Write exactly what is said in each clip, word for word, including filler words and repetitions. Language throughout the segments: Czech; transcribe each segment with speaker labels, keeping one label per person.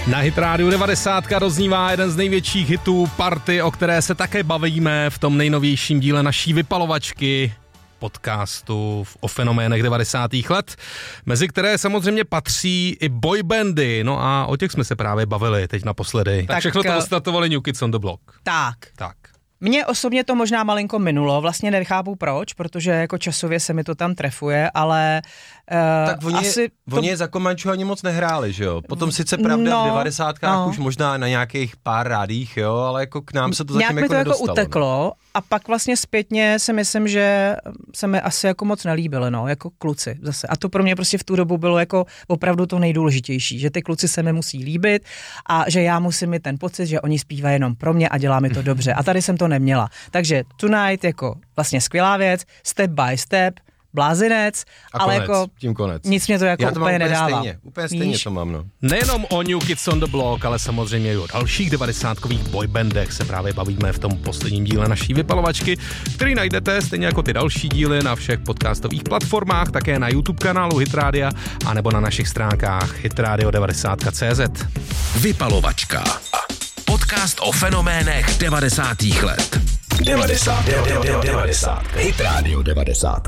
Speaker 1: Na Hit Radio devadesát doznívá jeden z největších hitů party, o které se také bavíme v tom nejnovějším díle naší vypalovačky podcastu o fenoménech devadesátých let, mezi které samozřejmě patří i boybandy, no a o těch jsme se právě bavili teď naposledy. Tak, tak všechno to ostatovali New Kids on the Block.
Speaker 2: Tak.
Speaker 1: Tak.
Speaker 2: Mně osobně to možná malinko minulo, vlastně nechápu proč, protože jako časově se mi to tam trefuje, ale uh,
Speaker 3: tak oni,
Speaker 2: asi
Speaker 3: to... oni za Komančů ani moc nehráli, že jo? Potom sice pravda no, v devadesátkách no. už možná na nějakých pár rádích, jo, ale jako k nám se to zatím
Speaker 2: nějak
Speaker 3: jako
Speaker 2: mi to
Speaker 3: nedostalo.
Speaker 2: Jako uteklo no. A pak vlastně zpětně si myslím, že se mi asi jako moc nelíbily, no, jako kluci zase. A to pro mě prostě v tu dobu bylo jako opravdu to nejdůležitější, že ty kluci se mi musí líbit a že já musím mít ten pocit, že oni zpívají jenom pro mě a dělá mi to dobře. A tady jsem to neměla. Takže Tonight jako vlastně skvělá věc, Step by Step, blázinec,
Speaker 3: a
Speaker 2: ale
Speaker 3: konec,
Speaker 2: jako
Speaker 3: tím konec.
Speaker 2: Nic mě to jako
Speaker 3: Já to
Speaker 2: úplně
Speaker 3: mám
Speaker 2: nedává.
Speaker 3: Úplně stejně, úplně stejně
Speaker 2: Víš?
Speaker 3: to mám, no.
Speaker 1: Nejenom o New Kids on the Block, ale samozřejmě i o dalších devadesátkových boybandech se právě bavíme v tom posledním díle naší vypalovačky, který najdete stejně jako ty další díly na všech podcastových platformách, také na YouTube kanálu Hit Radio a nebo na našich stránkách hitradio devadesát tečka cé zet.
Speaker 4: Vypalovačka. Podcast o fenoménech devadesátých let. devadesát, devadesát, devadesát. Hit Radio devadesát.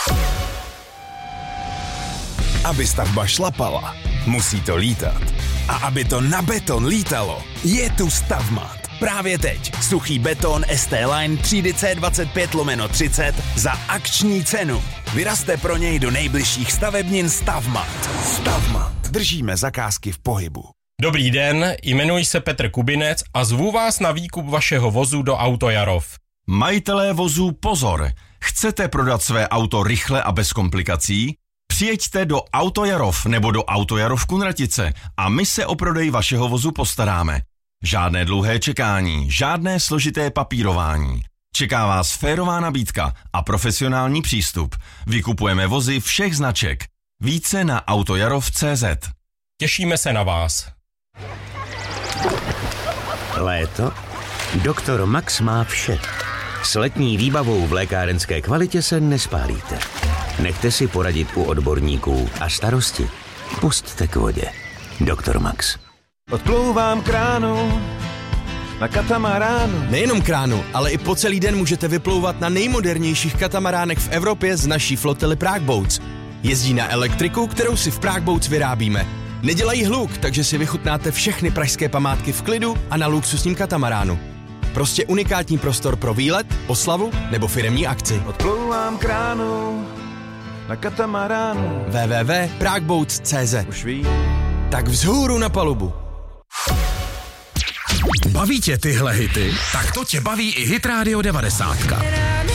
Speaker 5: Aby stavba šlapala, musí to lítat. A aby to na beton lítalo, je tu Stavmat. Právě teď suchý beton S T Line třídy C dvacet pět lomeno třicet za akční cenu. Vyrazte pro něj do nejbližších stavebnin Stavmat. Stavmat. Držíme zakázky v pohybu.
Speaker 6: Dobrý den, jmenuji se Petr Kubinec a zvu vás na výkup vašeho vozu do Auto Jarov.
Speaker 7: Majitelé vozů pozor! Chcete prodat své auto rychle a bez komplikací? Přijeďte do Auto Jarov nebo do Auto Jarov Kunratice a my se o prodej vašeho vozu postaráme. Žádné dlouhé čekání, žádné složité papírování. Čeká vás férová nabídka a profesionální přístup. Vykupujeme vozy všech značek. Více na autojarov tečka cé zet.
Speaker 6: Těšíme se na vás.
Speaker 8: Léto? Doktor Max má vše. S letní výbavou v lékárenské kvalitě se nespálíte. Nechte si poradit u odborníků a starosti pusťte k vodě. Doktor Max.
Speaker 9: Odplouvám kránu na katamaránu.
Speaker 10: Nejenom kránu, ale i po celý den můžete vyplouvat na nejmodernějších katamaránech v Evropě z naší flotily Prague Boats. Jezdí na elektriku, kterou si v Prague Boats vyrábíme. Nedělají hluk, takže si vychutnáte všechny pražské památky v klidu a na luxusním katamaránu. Prostě unikátní prostor pro výlet, oslavu nebo firemní akci.
Speaker 9: Odplouvám kránu na katamaránu.
Speaker 10: w w w tečka prague boats tečka cé zet.
Speaker 9: Už ví.
Speaker 10: Tak vzhůru na palubu.
Speaker 4: Baví tě tyhle hity? Tak to tě baví i Hit Radio devadesát.